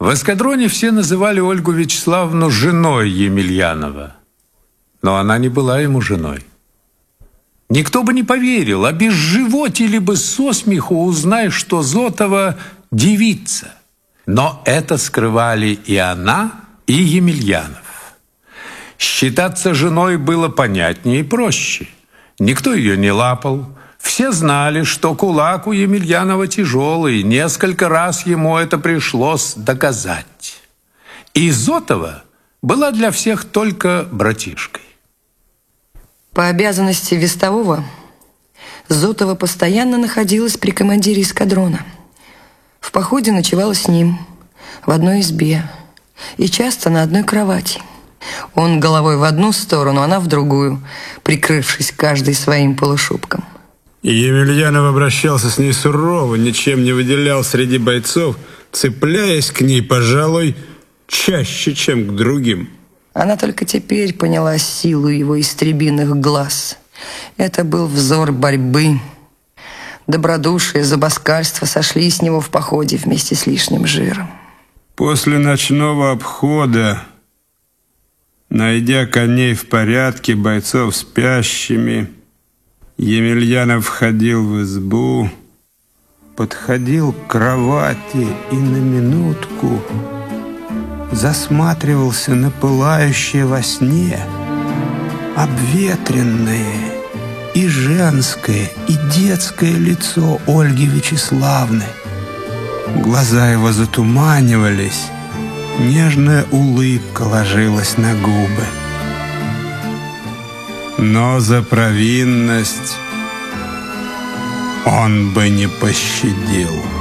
В эскадроне все называли Ольгу Вячеславовну женой Емельянова, но она не была ему женой. Никто бы не поверил, обезживотили бы со смеху, узнай, что Зотова девица. Но это скрывали и она, и Емельянов. Считаться женой было понятнее и проще. Никто ее не лапал. Все знали, что кулак у Емельянова тяжелый. Несколько раз ему это пришлось доказать. И Зотова была для всех только братишкой. По обязанности вестового Зотова постоянно находилась при командире эскадрона. В походе ночевала с ним в одной избе и часто на одной кровати. Он головой в одну сторону, она в другую, прикрывшись каждый своим полушубком. Емельянов обращался с ней сурово, ничем не выделял среди бойцов, цепляясь к ней, пожалуй, чаще, чем к другим. Она только теперь поняла силу его истребиных глаз. Это был взор борьбы. Добродушие, зубоскальство сошли с него в походе вместе с лишним жиром. После ночного обхода, найдя коней в порядке, бойцов спящими, Емельянов входил в избу, подходил к кровати и на минутку засматривался на пылающее во сне обветренное и женское, и детское лицо Ольги Вячеславны. Глаза его затуманивались, нежная улыбка ложилась на губы. Но за провинность он бы не пощадил.